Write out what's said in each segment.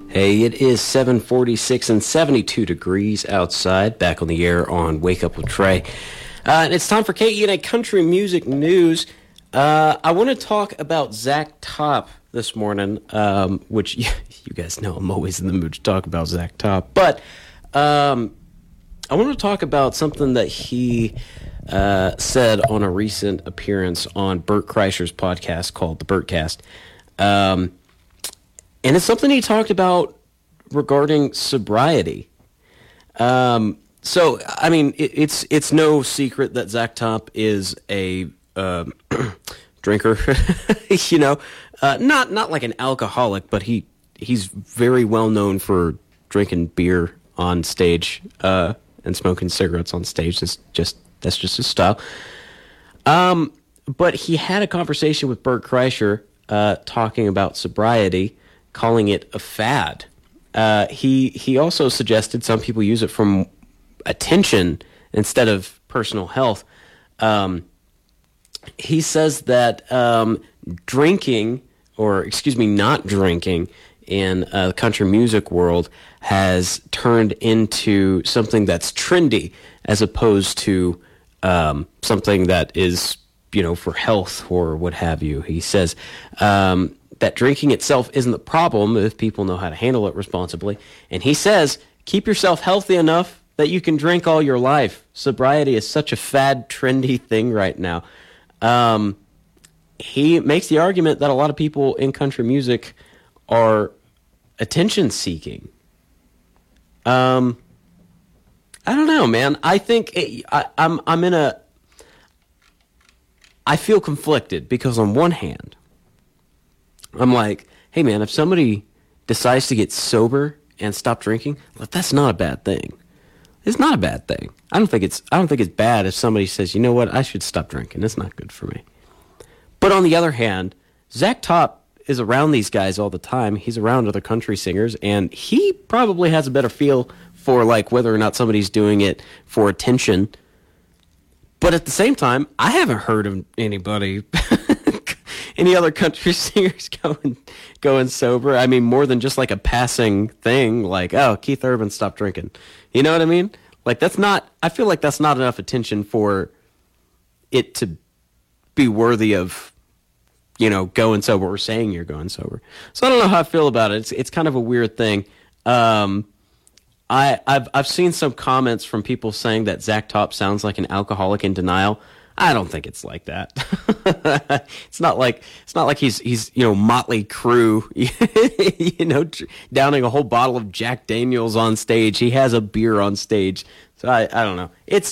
Hey, it is 7:46 and 72 degrees outside, back on the air on Wake Up with Trey. And it's time for KENA Country Music News. I want to talk about Zach Top this morning, which you guys know I'm always in the mood to talk about Zach Top. But I want to talk about something that he said on a recent appearance on Bert Kreischer's podcast called The Bertcast. And it's something he talked about regarding sobriety. So, I mean, it's no secret that Zach Top is a drinker, not like an alcoholic, but he's very well known for drinking beer on stage and smoking cigarettes on stage. That's just his style. But he had a conversation with Bert Kreischer talking about sobriety, calling it a fad. He also suggested some people use it from attention instead of personal health. He says that not drinking in the country music world has turned into something that's trendy as opposed to something that is, for health or what have you. He says that drinking itself isn't the problem if people know how to handle it responsibly. And he says, keep yourself healthy enough that you can drink all your life. Sobriety is such a fad, trendy thing right now. He makes the argument that a lot of people in country music are attention-seeking. I don't know, man. I think I feel conflicted because on one hand, I'm like, hey man, if somebody decides to get sober and stop drinking, that's not a bad thing. It's not a bad thing. I don't think it's bad if somebody says, you know what, I should stop drinking. It's not good for me. But on the other hand, Zach Top is around these guys all the time. He's around other country singers, and he probably has a better feel for whether or not somebody's doing it for attention. But at the same time, I haven't heard of anybody, any other country singers going sober. I mean, more than just a passing thing, Keith Urban stopped drinking. You know what I mean? I feel like that's not enough attention for it to be worthy of, going sober or saying you're going sober. So I don't know how I feel about it. It's kind of a weird thing. I've seen some comments from people saying that Zach Top sounds like an alcoholic in denial. I don't think it's like that. It's not like he's Motley Crue, downing a whole bottle of Jack Daniels on stage. He has a beer on stage. So I don't know. It's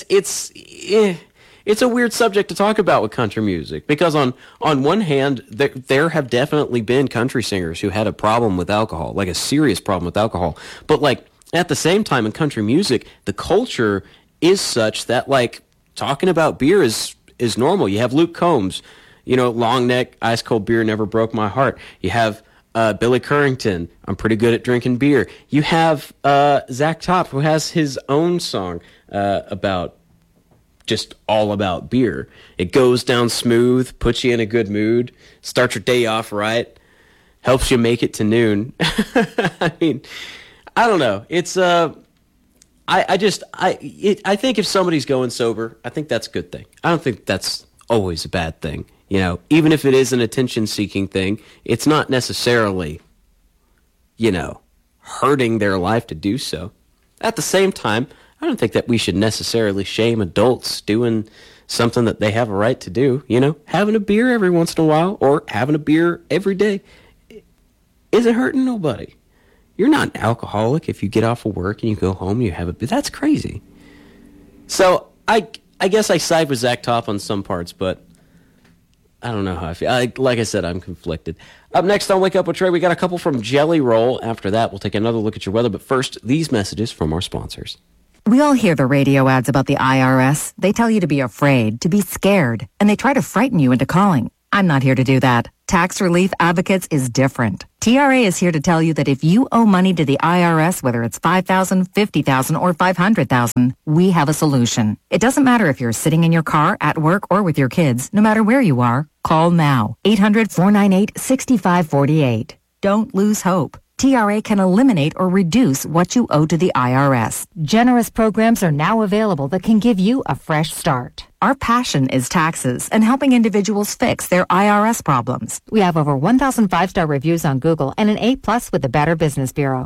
a weird subject to talk about with country music because on one hand there have definitely been country singers who had a problem with alcohol, a serious problem with alcohol. But at the same time in country music, the culture is such that talking about beer is normal. You have Luke Combs, long neck, ice cold beer never broke my heart. You have Billy Currington, I'm pretty good at drinking beer. You have Zach Top, who has his own song about just all about beer. It goes down smooth, puts you in a good mood, starts your day off right, helps you make it to noon. I mean, I don't know. It's I think if somebody's going sober, I think that's a good thing. I don't think that's always a bad thing. Even if it is an attention-seeking thing, it's not necessarily, hurting their life to do so. At the same time, I don't think that we should necessarily shame adults doing something that they have a right to do. Having a beer every once in a while or having a beer every day isn't hurting nobody. You're not an alcoholic if you get off of work and you go home and you have a beer. That's crazy. So I guess I side with Zach Top on some parts, but I don't know how I feel. Like I said, I'm conflicted. Up next on Wake Up with Trey, we got a couple from Jelly Roll. After that, we'll take another look at your weather. But first, these messages from our sponsors. We all hear the radio ads about the IRS. They tell you to be afraid, to be scared, and they try to frighten you into calling. I'm not here to do that. Tax Relief Advocates is different. TRA is here to tell you that if you owe money to the IRS, whether it's $5,000, $50,000, or $500,000, we have a solution. It doesn't matter if you're sitting in your car, at work, or with your kids. No matter where you are, call now. 800-498-6548. Don't lose hope. TRA can eliminate or reduce what you owe to the IRS. Generous programs are now available that can give you a fresh start. Our passion is taxes and helping individuals fix their IRS problems. We have over 1,000 5-star reviews on Google and an A+ with the Better Business Bureau.